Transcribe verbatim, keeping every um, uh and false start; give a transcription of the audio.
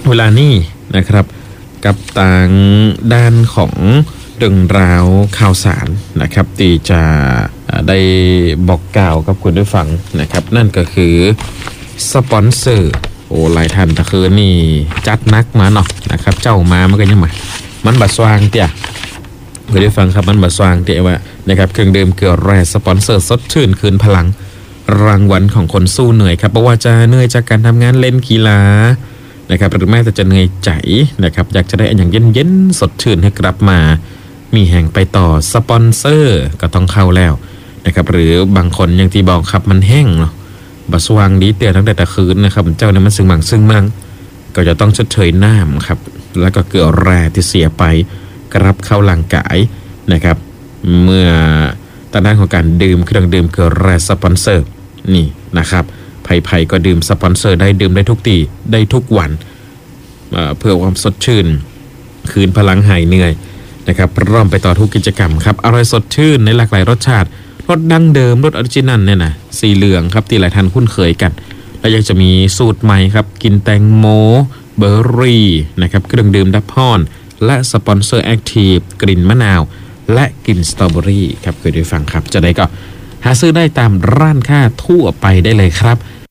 เวลานี้นะครับกับต่างด้านของเรื่องราวข่าวสารนะครับที่จะได้บอกกล่าวกับคุณได้ฟังนะครับนั่นก็คือสปอนเซอร์โอ้หลายท่านตะคือนี่จัดนักมาเนาะนะครับเจ้ามามันก็ยังมามันบัดสว่างเตี่ยคุณได้ฟังครับมันบัดสว่างเตี่ยว่านะครับเครื่องดื่มเกลือแร่สปอนเซอร์สดชื่นคืนพลังรางวัลของคนสู้เหนื่อยครับเพราะว่าจะเหนื่อยจากการทำงานเล่นกีฬานะครับหรือแม้แต่จะเหนื่อยใจนะครับอยากจะได้อย่างเย็นๆสดชื่นให้กลับมามีแห่งไปต่อสปอนเซอร์ก็ต้องเข้าแล้วนะครับหรือบางคนอย่างที่บอกครับมันแห้งเนาะบัสว่างดีเตียตั้งแต่ตะคืนนะครับเจ้าเนี่ยมันซึ่งมังซึ่งมั่งก็จะต้องชดเชยน้ำครับแล้วก็เกลือแร่ที่เสียไปกรับเข้าร่างกายนะครับเมื่อตอนด้านของการดื่มเครื่องดื่มเกลือแร่สปอนเซอร์นี่นะครับไผ่ๆก็ดื่มสปอนเซอร์ได้ดื่มได้ทุกตีได้ทุกวัน เ, เพื่อความสดชื่นคืนพลังหายเหนื่อยนะครับร่วมไปต่อทุกกิจกรรมครับอร่อยสดชื่นในหลากหลายรสชาติรสดั้งเดิมรสออริจินัลเนี่ยนะสีเหลืองครับที่หลายท่านคุ้นเคยกันและยังจะมีสูตรใหม่ครับกินแตงโมเบอร์รี่นะครับเครื่องดื่มดับพอนและสปอนเซอร์แอคทีฟกลิ่นมะนาวและกลิ่นสตรอเบอรี่ครับเคยได้ฟังครับจะได้ก็หาซื้อได้ตามร้านค้าทั่วไปได้เลยครับ